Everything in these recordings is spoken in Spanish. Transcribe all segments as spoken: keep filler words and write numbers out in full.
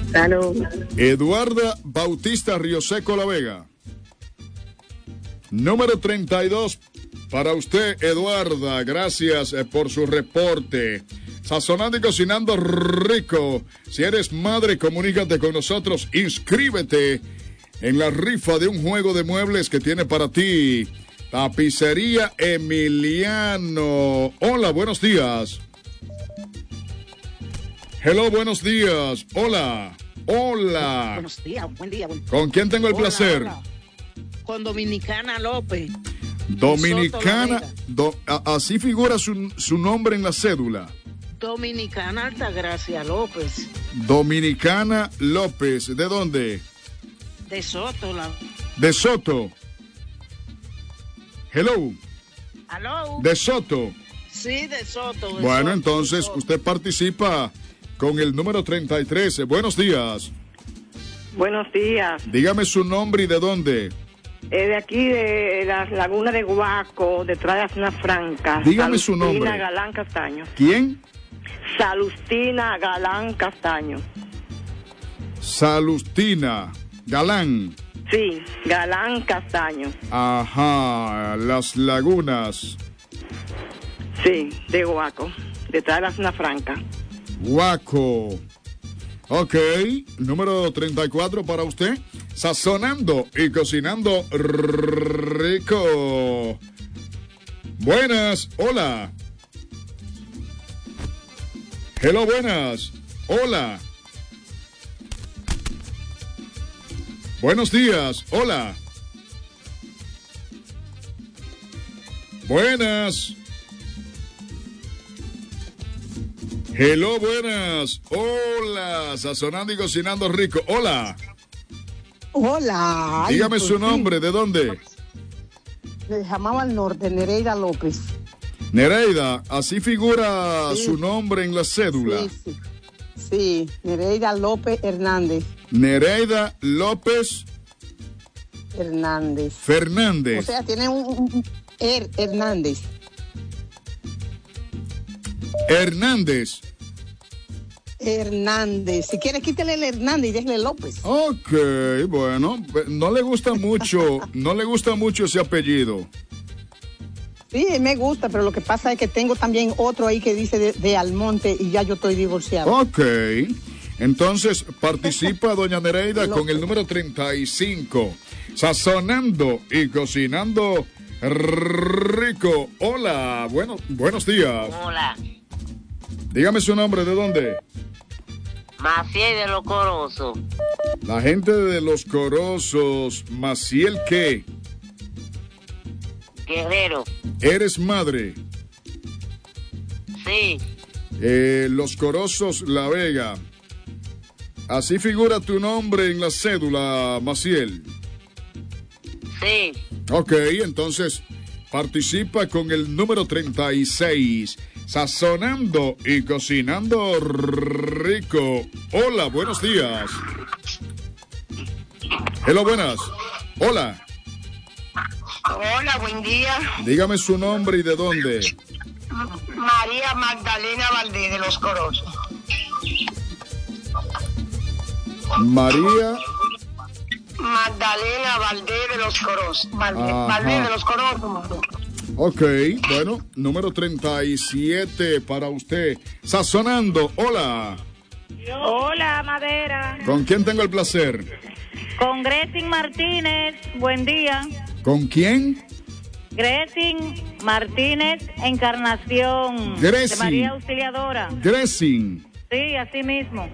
Aló. Eduarda Bautista Rioseco La Vega. Número treinta y dos para usted, Eduarda. Gracias eh, por su reporte. Sazonando y cocinando rico. Si eres madre, comunícate con nosotros. Inscríbete en la rifa de un juego de muebles que tiene para ti Tapicería Emiliano. Hola, buenos días. Hello, buenos días. Hola. Hola. Buenos días, buen día. Buen... ¿Con quién tengo el hola, placer? Hola. Con Dominicana López. Dominicana, do, a, así figura su, su nombre en la cédula. Dominicana Altagracia López. Dominicana López. ¿De dónde? De Soto. La... De Soto. Hello. Aló. De Soto. Sí, de Soto. De bueno, Soto, entonces Soto. Usted participa con el número treinta y tres. Buenos días. Buenos días. Dígame su nombre y de dónde. Eh, de aquí, de las lagunas de Guaco, detrás de la zona franca. Dígame su nombre. Salustina Galán Castaño. ¿Quién? Salustina Galán Castaño. Salustina Galán. Sí, Galán Castaño. Ajá, Las Lagunas. Sí, de Guaco, detrás de la zona franca. Guaco. Ok, número treinta y cuatro para usted. Sazonando y cocinando rico. Buenas, hola. Hello, buenas. Hola. Buenos días, hola. Buenas. Hello, buenas. Hola, sazonando y cocinando rico. Hola. Hola. Dígame Ay, su pues, nombre, sí. ¿de dónde? Le llamaba al norte, Nereida López. Nereida, así figura Sí. su nombre en la cédula. Sí, sí. Sí, Nereida López Hernández. Nereida López Hernández. Fernández. O sea, tiene un, un Er Hernández. Hernández. Hernández. Si quiere, quítele el Hernández y déjele López. Ok, bueno, no le gusta mucho, no le gusta mucho ese apellido. Sí, me gusta, pero lo que pasa es que tengo también otro ahí que dice de, de Almonte y ya yo estoy divorciado. Ok, entonces participa doña Nereida con el número treinta y cinco. Sazonando y cocinando rico. Hola, bueno, buenos días. Hola. Dígame su nombre, ¿de dónde? Maciel de los Corosos. La gente de Los Corosos. Maciel, ¿qué? Guerrero. ¿Eres madre? Sí. Eh, Los Corosos, La Vega. Así figura tu nombre en la cédula, Maciel. Sí. Ok, entonces participa con el número treinta y seis. Sazonando y cocinando rico. Hola, buenos días. Hello, buenas. Hola. Hola, buen día. Dígame su nombre y de dónde. María Magdalena Valdés de Los Corosos. María. Magdalena Valdés de Los Corosos. Valdés, Ajá. Valdés de Los Corosos. Ok, bueno, número treinta y siete para usted. Sazonando, hola. Hola, Madera. ¿Con quién tengo el placer? Con Gresin Martínez. Buen día. ¿Con quién? Gresin Martínez, Encarnación. Gresin. De María Auxiliadora. Gresin. Sí, así mismo.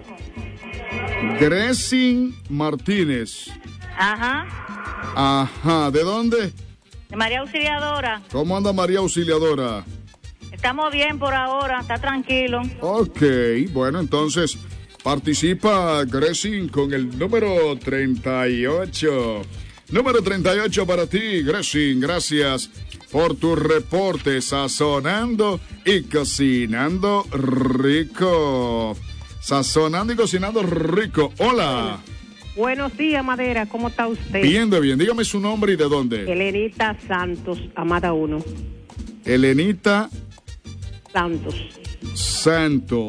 Gresin Martínez. Ajá. Ajá, ¿de dónde? De María Auxiliadora. ¿Cómo anda María Auxiliadora? Estamos bien por ahora, está tranquilo. Ok, bueno, entonces participa Gresin con el número treinta y ocho. Número treinta y ocho para ti, Gresin. Gracias por tu reporte. Sazonando y cocinando rico. Sazonando y cocinando rico. Hola. Buenos días, Madera. ¿Cómo está usted? Bien, de bien. Dígame su nombre y de dónde. Elenita Santos, Amada uno. Elenita Santos. Santos.